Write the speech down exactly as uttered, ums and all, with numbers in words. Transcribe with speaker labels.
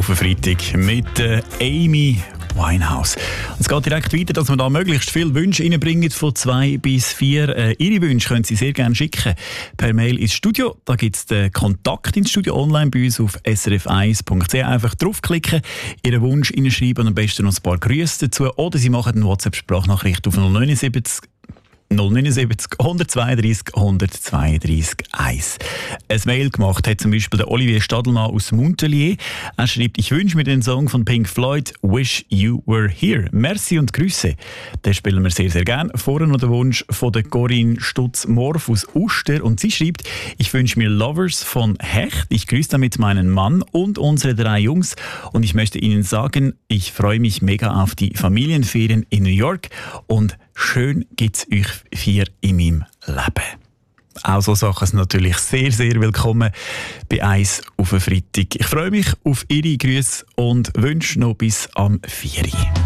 Speaker 1: auf einen Freitag mit äh, Amy Winehouse. Und es geht direkt weiter, dass wir da möglichst viele Wünsche reinbringen, von zwei bis vier. Äh, Ihre Wünsche können Sie sehr gerne schicken per Mail ins Studio. Da gibt es den Kontakt ins Studio online bei uns auf s r f eins punkt c h. Einfach draufklicken, Ihren Wunsch reinschreiben und am besten noch ein paar Grüße dazu. Oder Sie machen eine WhatsApp-Sprachnachricht auf null neun sieben null neun sieben null eins zwei drei eins eins zwei drei eins. Ein Mail gemacht hat zum Beispiel der Olivier Stadelmann aus Montpellier. Er schreibt: Ich wünsche mir den Song von Pink Floyd «Wish You Were Here». Merci und Grüße. Den spielen wir sehr, sehr gerne. Vorher noch der Wunsch von der Corinne Stutz-Morf aus Uster. Und sie schreibt: Ich wünsche mir «Lovers» von Hecht. Ich grüße damit meinen Mann und unsere drei Jungs. Und ich möchte Ihnen sagen, ich freue mich mega auf die Familienferien in New York. Und schön gibt's euch vier in meinem Leben. Auch so Sachen sind natürlich sehr, sehr willkommen bei «Eis auf einen Freitag». Ich freue mich auf Ihre Grüße und wünsche noch bis am vier Uhr.